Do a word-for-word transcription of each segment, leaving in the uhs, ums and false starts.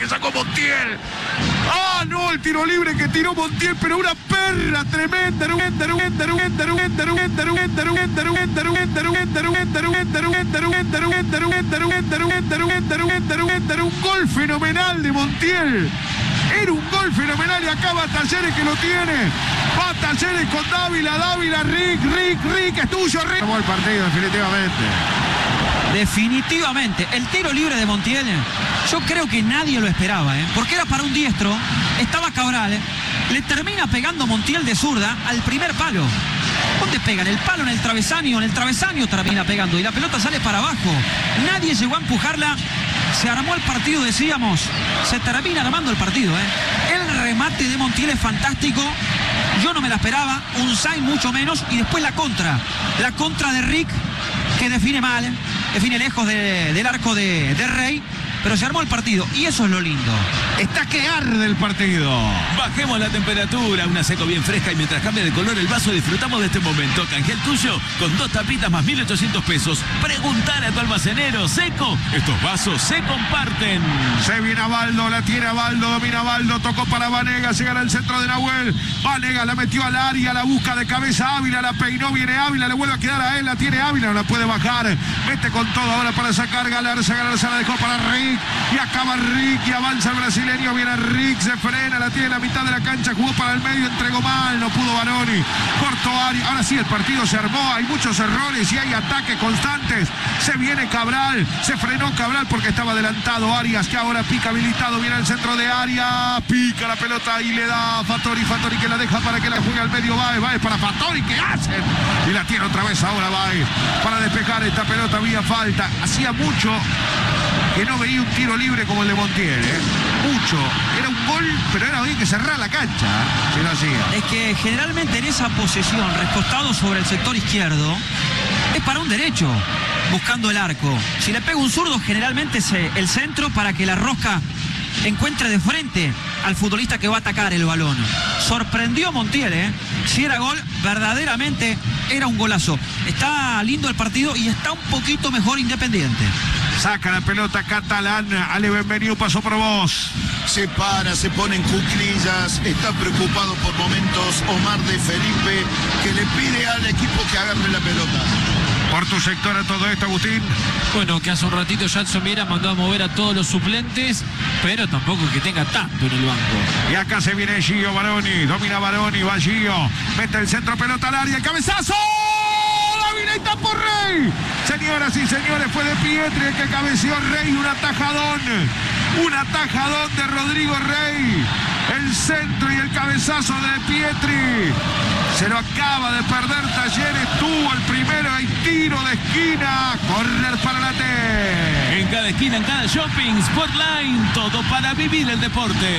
que sacó Montiel. ¡Ah, no! El tiro libre que tiró Montiel, pero una perra tremenda. Un gol fenomenal de Montiel. Era un gol fenomenal y acá va Talleres que lo tiene. Va Talleres con Dávila, Dávila, Rick, Rick, Rick, es tuyo, Rick. Acabó el partido, definitivamente. Definitivamente. El tiro libre de Montiel, yo creo que nadie lo esperaba, ¿eh? Porque era para un diestro, estaba Cabral, ¿eh? Le termina pegando Montiel de zurda al primer palo. ¿Dónde pegan? ¿El palo en el travesaño? En el travesaño termina pegando y la pelota sale para abajo. Nadie llegó a empujarla. Se armó el partido, decíamos. Se termina armando el partido, ¿eh? El remate de Montiel es fantástico. Yo no me la esperaba. Un Sainz mucho menos. Y después la contra. La contra de Rick, que define mal, ¿eh? Define lejos de, del arco de, de Rey. Pero se armó el partido y eso es lo lindo. Está que arde el partido. Bajemos la temperatura, una seco bien fresca y mientras cambia de color el vaso disfrutamos de este momento. Canje el tuyo con dos tapitas más mil ochocientos pesos. Preguntar a tu almacenero. Seco, estos vasos se comparten. Se viene Abaldo, la tiene Abaldo, domina Abaldo, tocó para Vanegas, llegará al centro de Nahuel. Vanegas la metió al área, la busca de cabeza Ávila, la peinó, viene Ávila, le vuelve a quedar a él, la tiene Ávila, no la puede bajar. Mete con todo ahora para sacar Galarza, Galarza la dejó para Rick. Y acaba Rick y avanza el brasileño, viene Rick, se frena, la tiene en la mitad de la cancha, jugó para el medio, entregó mal, no pudo Baroni, cortó área, ahora sí el partido se armó, hay muchos errores y hay ataques constantes, se viene Cabral, se frenó Cabral porque estaba adelantado Arias, que ahora pica habilitado, viene al centro de área, pica la pelota y le da a Fattori, Fattori que la deja para que la juegue al medio, Baez, Baez para Fattori, ¿qué hacen? Y la tiene otra vez ahora Baez, para despejar esta pelota, había falta, hacía mucho que no veía un tiro libre como el de Montiel, ¿eh? Mucho. Era un gol, pero era bien que cerrar la cancha, ¿eh? Si lo hacía. Es que generalmente en esa posesión, recostado sobre el sector izquierdo, es para un derecho, buscando el arco. Si le pega un zurdo, generalmente es el centro para que la rosca encuentre de frente al futbolista que va a atacar el balón. Sorprendió Montiel, ¿eh? Si era gol, verdaderamente era un golazo. Está lindo el partido y está un poquito mejor Independiente. Saca la pelota Catalán. Ale, bienvenido, pasó por vos. Se para, se pone en cuclillas, está preocupado por momentos Omar de Felipe, que le pide al equipo que agarre la pelota. Por tu sector a todo esto, Agustín. Bueno, que hace un ratito Jadson Viera mandó a mover a todos los suplentes, pero tampoco que tenga tanto en el banco. Y acá se viene Gio Baroni, domina Baroni, va Gio, mete el centro, pelota al área, el cabezazo. Dávila y tapó Rey. Señoras y señores, fue de Pietri el que cabeció Rey, un atajadón, un atajadón de Rodrigo Rey. El centro y el cabezazo de Pietri. Se lo acaba de perder Talleres, tuvo el primero, hay tiro de esquina, córner para la T. En cada esquina, en cada shopping, Sportline, todo para vivir el deporte.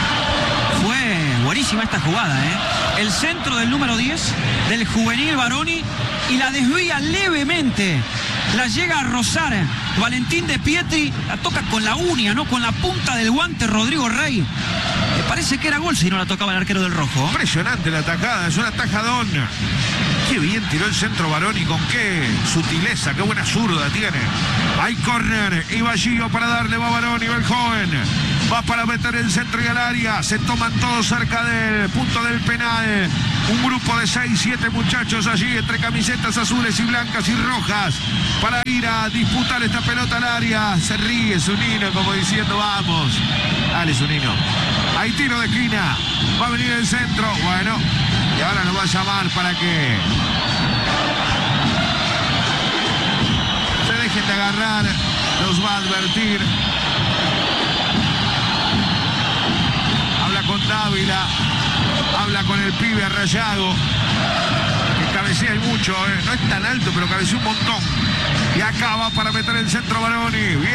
Fue buenísima esta jugada, ¿eh? El centro del número diez, del juvenil Baroni, y la desvía levemente. La llega a rozar Valentín de Pietri, la toca con la uña, no con la punta del guante Rodrigo Rey. Me parece que era gol si no la tocaba el arquero del rojo. Impresionante la atacada, es un atajadón. Qué bien tiró el centro Baroni, con qué sutileza, qué buena zurda tiene. Hay córner, y va Gio para darle, va Baroni, va el joven. Va para meter el centro y al área. Se toman todos cerca del punto del penal. Un grupo de seis, siete muchachos allí entre camisetas azules y blancas y rojas para ir a disputar esta pelota al área. Se ríe Zunino como diciendo vamos. Dale Zunino. Hay tiro de esquina. Va a venir el centro. Bueno, y ahora lo va a llamar para que se dejen de agarrar. Los va a advertir. Habla con Dávila. Habla con el pibe Rayago, que cabecea y mucho, ¿eh? No es tan alto, pero cabecea un montón. Y acaba para meter el centro Baroni. Bien.